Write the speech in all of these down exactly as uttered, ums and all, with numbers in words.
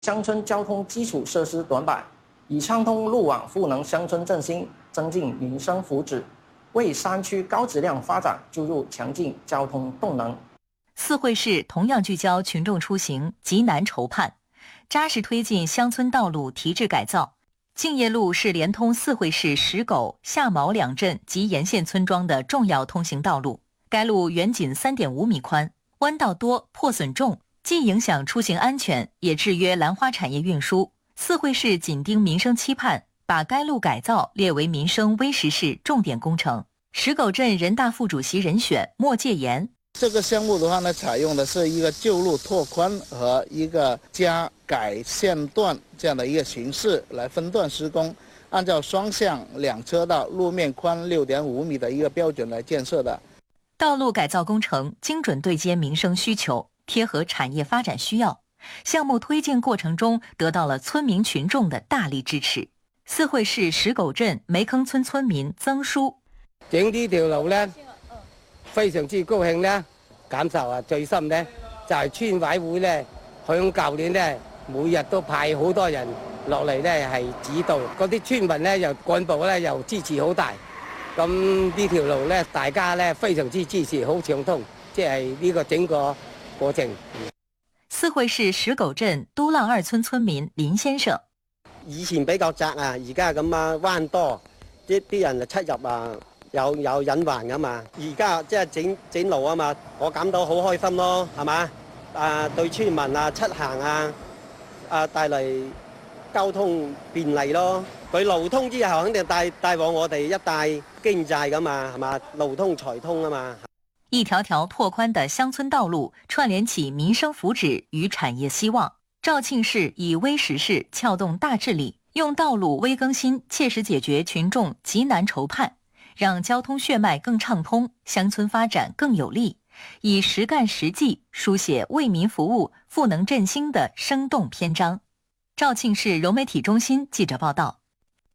乡村交通基础设施短板，以畅通路网赋能乡村振兴，增进民生福祉，为山区高质量发展注入强劲交通动能。 四会市同样聚焦群众出行急难筹盼，扎实推进乡村道路提质改造。敬业路是连通四会市石狗、下毛两镇及沿线村庄的重要通行道路。该路远仅 三点五米宽，弯道多，破损重，既影响出行安全，也制约兰花产业运输。四会市紧盯民生期盼，把该路改造列为民生微实事重点工程。石狗镇人大副主席人选莫介言。 这个项目的话呢，采用的是一个旧路拓宽和一个加改线段这样的一个形式来分段施工，按照双向两车道、路面宽 六点五米的一个标准来建设的。 道路改造工程精准对接民生需求，贴合产业发展需要。项目推进过程中得到了村民群众的大力支持。四会市石狗鎮梅坑村村民曾叔： 整呢條路呢，非常之高興呢，感受啊最深呢就係村委會呢，響舊年呢每日都派好多人落嚟呢係指導，嗰啲村民呢又幹部呢又支持好大，咁呢條路呢大家呢非常之支持，好暢通，即係呢個整個過程。 四會市石狗鎮都浪二村村民林先生： 以前比較窄啊，而家咁啊彎多，啲啲人出入啊有有隱患噶嘛。而家即係整整路啊嘛，我感到好開心咯，係嘛？啊，對村民啊出行啊啊帶嚟交通便利咯。佢路通之後，肯定帶帶往我哋一帶經濟噶嘛，係嘛？路通財通啊嘛。 一條條拓寬的鄉村道路串聯起民生福祉與產業希望。肇慶市以微實事撬動大治理，用道路微更新切實解決群眾急難愁盼，讓交通血脈更暢通，鄉村發展更有利，以實幹實績書寫為民服務、賦能振興的生動篇章。肇慶市融媒體中心記者報道。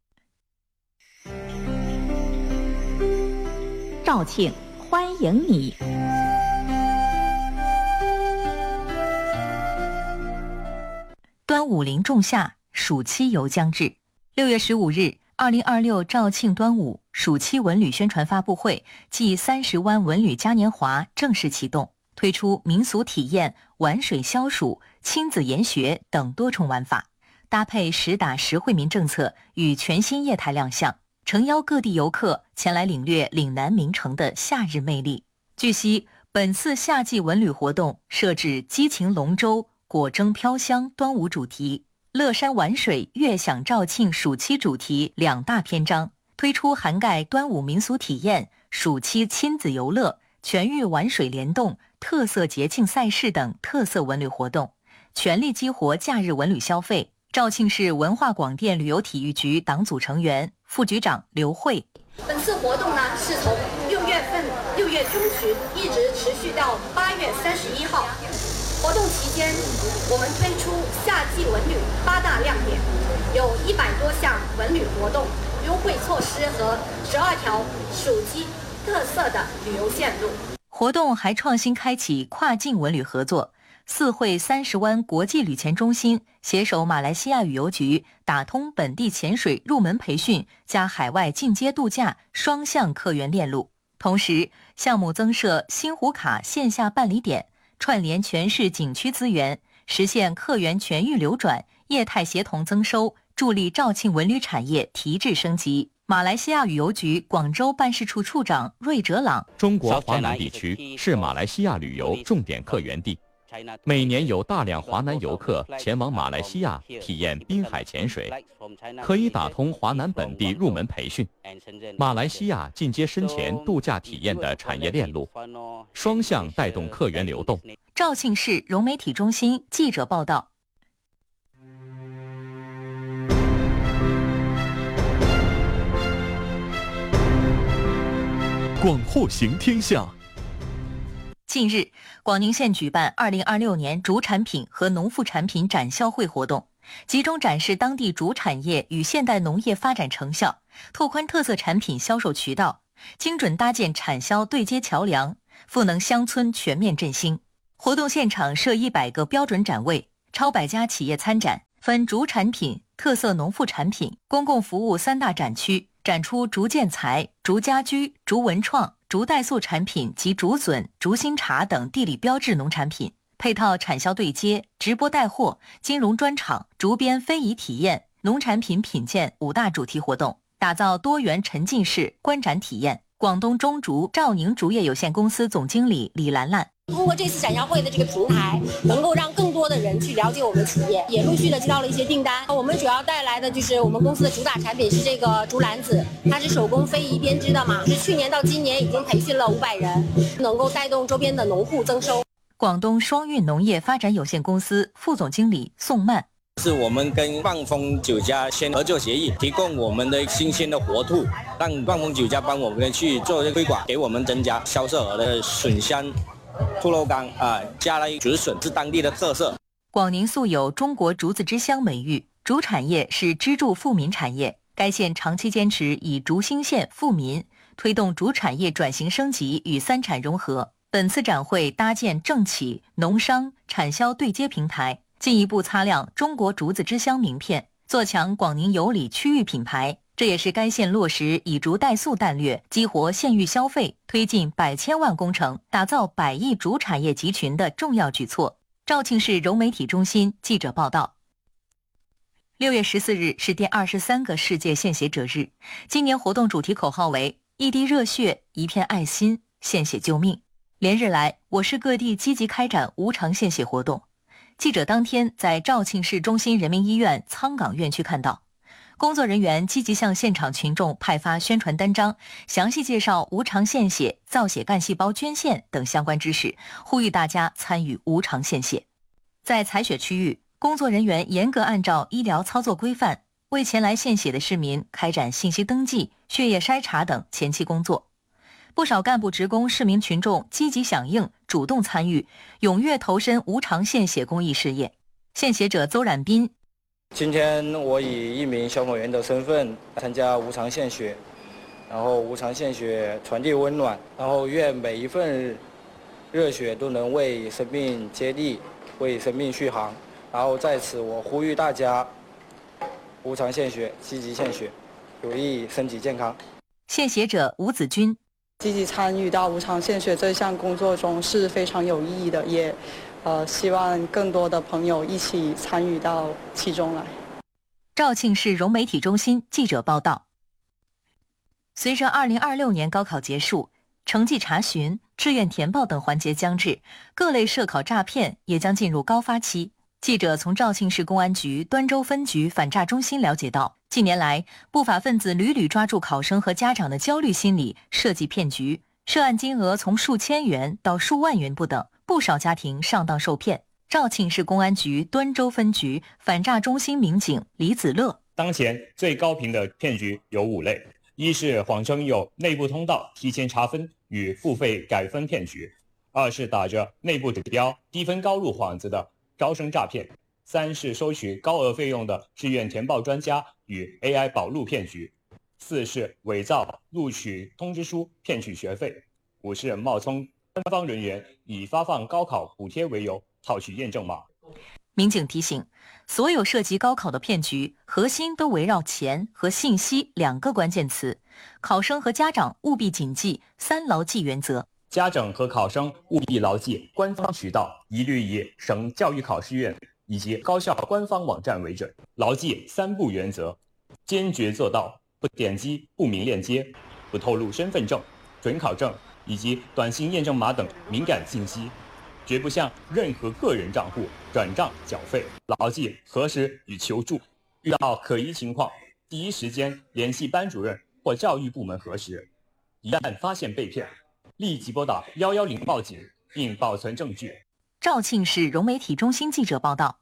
肇慶歡迎你。 端午临仲夏，暑期游将至。六月十五日，二零二六肇庆端午暑期文旅宣传发布会暨三十湾文旅嘉年华正式启动，推出民俗体验、玩水消暑、亲子研学等多重玩法，搭配实打实惠民政策与全新业态亮相，诚邀各地游客前来领略岭南名城的夏日魅力。据悉，本次夏季文旅活动设置激情龙舟、果蒸飘香端午主题、乐山玩水悦享肇庆暑期主题两大篇章，推出涵盖端午民俗体验、暑期亲子游乐、全域玩水联动、特色节庆赛事等特色文旅活动，全力激活假日文旅消费。肇庆市文化广电旅游体育局党组成员、副局长刘慧： 本次活动呢是从六月份六月中旬一直持续到八月三十一号。活动期间，我们推出夏季文旅八大亮点，有一百多项文旅活动、优惠措施和十二条暑期特色的旅游线路。 活动还创新开启跨境文旅合作。四会三十湾国际旅潜中心携手马来西亚旅游局，打通本地潜水入门培训加海外进阶度假双向客源链路。同时，项目增设星湖卡线下办理点，串联全市景区资源，实现客源全域流转、业态协同增收，助力肇庆文旅产业提质升级。马来西亚旅游局广州办事处处长瑞哲朗： 中国华南地区是马来西亚旅游重点客源地，每年有大量华南游客前往马来西亚体验滨海潜水，可以打通华南本地入门培训、马来西亚进阶深潜度假体验的产业链路，双向带动客源流动。 肇庆市融媒体中心记者报道。 广货行天下。 近日，广宁县举办二零二六年主产品和农副产品展销会活动，集中展示当地主产业与现代农业发展成效，拓宽特色产品销售渠道，精准搭建产销对接桥梁，赋能乡村全面振兴。活动现场设一百个标准展位， 超百家企业参展，分竹产品、特色农副产品、公共服务三大展区，展出竹建材、竹家居、竹文创、竹带素产品及竹笋、竹心茶等地理标志农产品，配套产销对接、直播带货、金融专场、竹编非遗体验、农产品品鉴五大主题活动，打造多元沉浸式观展体验。广东中竹兆宁竹业有限公司总经理李兰兰。 通过这次展销会的这个平台，能够让更多的人去了解我们企业，也陆续的接到了一些订单。我们主要带来的就是我们公司的主打产品是这个竹篮子，它是手工非遗编织的嘛，是去年到今年已经培训了五百人，能够带动周边的农户增收。 广东双运农业发展有限公司副总经理宋曼。 是我们跟万丰酒家签合作协议，提供我们的新鲜的活兔，让万丰酒家帮我们去做推广，给我们增加销售额的笋香、兔肉干啊，加了竹笋是当地的特色。 广宁素有中国竹子之乡美誉，竹产业是支柱富民产业。该县长期坚持以竹兴县富民，推动竹产业转型升级与三产融合。本次展会搭建政企、农商、产销对接平台，进一步擦亮中国竹子之乡名片，做强广宁有里区域品牌。这也是该县落实以竹带素战略，激活县域消费，推进百千万工程，打造百亿竹产业集群的重要举措。肇庆市融媒体中心记者报道。六月十四日是第二十三个世界献血者日，今年活动主题口号为一滴热血，一片爱心，献血救命。连日来，我市各地积极开展无偿献血活动。记者当天在肇庆市中心人民医院苍岗院区看到，工作人员积极向现场群众派发宣传单张，详细介绍无偿献血、造血干细胞捐献等相关知识，呼吁大家参与无偿献血。在采血区域，工作人员严格按照医疗操作规范，为前来献血的市民开展信息登记、血液筛查等前期工作。不少干部职工、市民群众积极响应，主动参与，踊跃投身无偿献血公益事业。献血者邹冉斌： 今天我以一名消防员的身份参加无偿献血，然后无偿献血传递温暖，然后愿每一份热血都能为生命接力，为生命续航。然后在此我呼吁大家无偿献血，积极献血，有益身体健康。 献血者吴子君： 积极参与到无偿献血这项工作中是非常有意义的，也呃希望更多的朋友一起参与到其中来。 肇庆市融媒体中心记者报道。随着二零二六年高考结束，成绩查询、志愿填报等环节将至，各类涉考诈骗也将进入高发期。记者从肇庆市公安局端州分局反诈中心了解到，近年来不法分子屡屡抓住考生和家长的焦虑心理，设计骗局，涉案金额从数千元到数万元不等，不少家庭上当受骗。肇庆市公安局端州分局反诈中心民警李子乐： 当前最高频的骗局有五类，一是谎称有内部通道提前查分与付费改分骗局，二是打着内部指标低分高入幌子的招生诈骗，三是收取高额费用的志愿填报专家与 A I 保录骗局，四是伪造录取通知书骗取学费，五是冒充官方人员以发放高考补贴为由套取验证码。 民警提醒，所有涉及高考的骗局核心都围绕钱和信息两个关键词，考生和家长务必谨记三牢记原则。 家长和考生务必牢记官方渠道一律以省教育考试院以及高校官方网站为准，牢记三不原则，坚决做到不点击不明链接，不透露身份证、准考证以及短信验证码等敏感信息，绝不向任何个人账户转账缴费，牢记核实与求助，遇到可疑情况第一时间联系班主任或教育部门核实，一旦发现被骗，立即拨打一一零报警并保存证据。 肇庆市融媒体中心记者报道。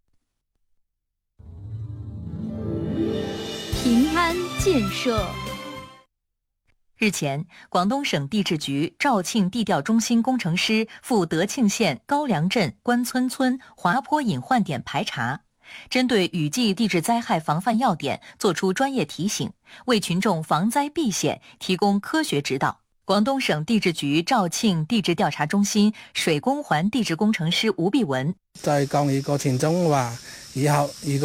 平安建设。 日前，广东省地质局肇庆地调中心工程师赴德庆县高梁镇关村村滑坡隐患点排查，针对雨季地质灾害防范要点作出专业提醒，为群众防灾避险提供科学指导。 广東省地質局肇慶地質調查中心水工環地質工程師吳碧文在講義過程中話，以後如果